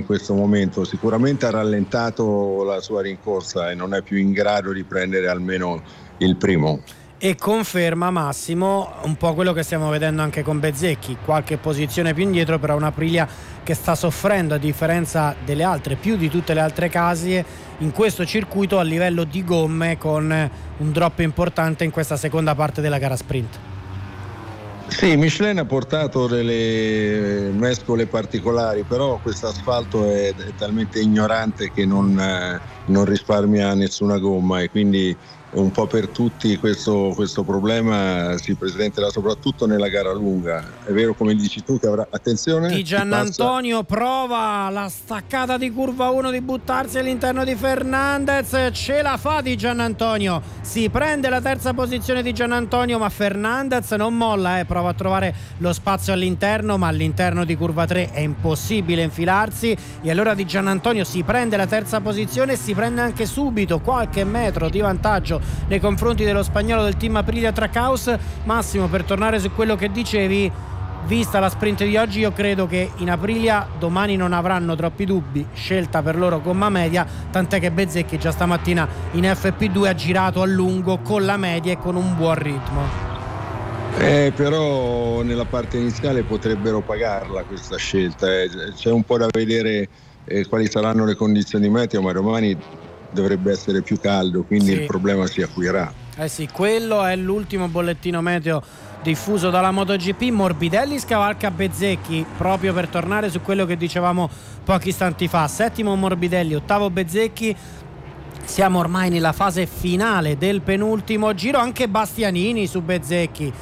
questo momento. Sicuramente ha rallentato la sua rincorsa e non è più in grado di prendere almeno il primo. E conferma, Massimo, un po' quello che stiamo vedendo anche con Bezzecchi, qualche posizione più indietro, però una Aprilia che sta soffrendo, a differenza delle altre, più di tutte le altre case in questo circuito a livello di gomme, con un drop importante in questa seconda parte della gara sprint. Sì, Michelin ha portato delle mescole particolari, però questo asfalto è talmente ignorante che non risparmia nessuna gomma, e quindi un po' per tutti questo problema si presenterà soprattutto nella gara lunga. È vero, come dici tu, che avrà attenzione Di Giannantonio, prova la staccata di curva 1 di buttarsi all'interno di Fernandez, ce la fa Di Giannantonio, si prende la terza posizione di Giannantonio, ma Fernandez non molla, prova a trovare lo spazio all'interno, ma all'interno di curva 3 è impossibile infilarsi, e allora Di Giannantonio si prende la terza posizione e si prende anche subito qualche metro di vantaggio nei confronti dello spagnolo del team Aprilia Trackhouse. Massimo, per tornare su quello che dicevi, vista la sprint di oggi, io credo che in Aprilia domani non avranno troppi dubbi, scelta per loro gomma media, tant'è che Bezzecchi già stamattina in FP2 ha girato a lungo con la media e con un buon ritmo. Però nella parte iniziale potrebbero pagarla questa scelta, c'è un po' da vedere quali saranno le condizioni meteo, ma domani dovrebbe essere più caldo, quindi sì, il problema si acuirà. Sì, quello è l'ultimo bollettino meteo diffuso dalla MotoGP. Morbidelli scavalca Bezzecchi, proprio per tornare su quello che dicevamo pochi istanti fa. Settimo Morbidelli, ottavo Bezzecchi. Siamo ormai nella fase finale del penultimo giro. Anche Bastianini su Bezzecchi,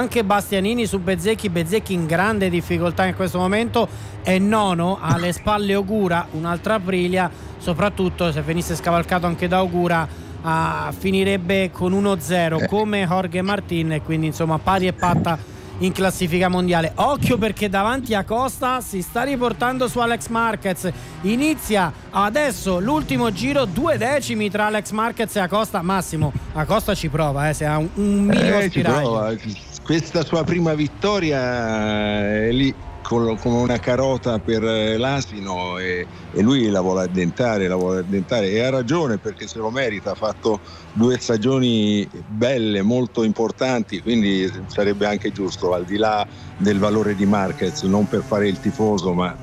Bezzecchi in grande difficoltà in questo momento, è nono, alle spalle Ogura, un'altra Aprilia, soprattutto se venisse scavalcato anche da Ogura finirebbe con 1-0 come Jorge Martin, e quindi insomma pari e patta in classifica mondiale. Occhio, perché davanti a Costa si sta riportando su Alex Marquez, inizia adesso l'ultimo giro, 2 decimi tra Alex Marquez e Acosta. Massimo, Acosta ci prova, se ha un minimo spiraglio. Questa sua prima vittoria è lì come una carota per l'asino, e lui la vuole addentare, e ha ragione, perché se lo merita. Ha fatto 2 stagioni belle, molto importanti, quindi sarebbe anche giusto, al di là del valore di Marquez, non per fare il tifoso, ma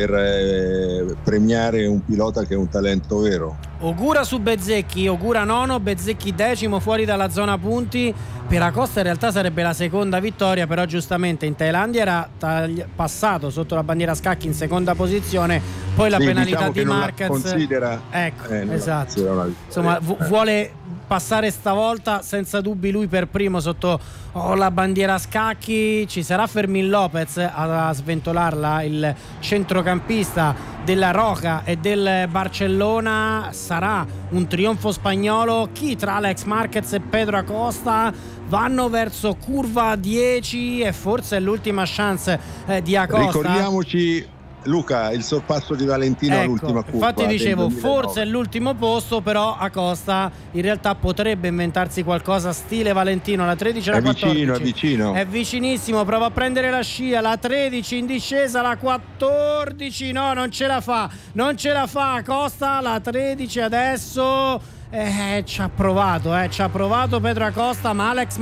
per premiare un pilota che è un talento vero. Ogura su Bezzecchi, Ogura nono, Bezzecchi decimo, fuori dalla zona punti. Per Acosta in realtà sarebbe la seconda vittoria, però giustamente in Thailandia era passato sotto la bandiera scacchi in seconda posizione, poi la penalità di Marquez considera, esatto, insomma vuole passare stavolta senza dubbi lui per primo sotto la bandiera scacchi. Ci sarà Fermín López a sventolarla, il centrocampista della Roca e del Barcellona. Sarà un trionfo spagnolo. Chi tra Alex Marquez e Pedro Acosta? Vanno verso curva 10 e forse è l'ultima chance di Acosta. Ricordiamoci, Luca, il sorpasso di Valentino all'ultima curva. Infatti dicevo, forse è l'ultimo posto, però Acosta in realtà potrebbe inventarsi qualcosa stile Valentino. La 13 e la 14 è vicinissimo, prova a prendere la scia, la 13 in discesa, la 14 no, non ce la fa Acosta. La 13 adesso ci ha provato Pedro Acosta, ma Alex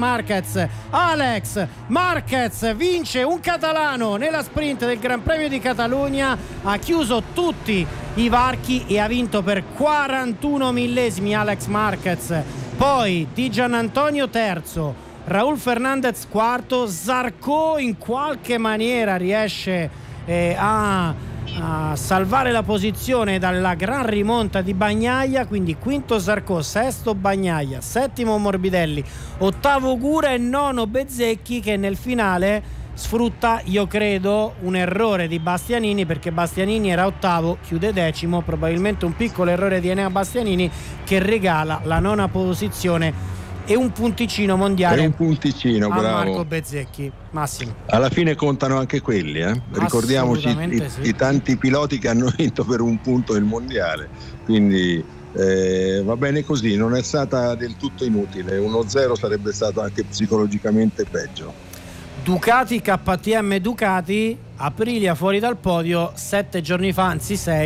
Marquez vince un catalano nella sprint del Gran Premio di Catalogna, ha chiuso tutti i varchi e ha vinto per 41 millesimi Alex Marquez. Poi Di Giannantonio terzo, Raúl Fernández quarto, Zarco in qualche maniera riesce a salvare la posizione dalla gran rimonta di Bagnaia, quindi quinto Zarco, sesto Bagnaia, settimo Morbidelli, ottavo Ogura e nono Bezzecchi, che nel finale sfrutta, io credo, un errore di Bastianini, perché Bastianini era ottavo, chiude decimo, probabilmente un piccolo errore di Enea Bastianini che regala la nona posizione e un punticino mondiale a bravo. Marco Bezzecchi. Massimo, alla fine contano anche quelli, ricordiamoci i tanti piloti che hanno vinto per un punto il mondiale, quindi va bene così, non è stata del tutto inutile. 1-0 sarebbe stato anche psicologicamente peggio. Ducati, KTM Ducati, Aprilia fuori dal podio 7 giorni fa, anzi 6.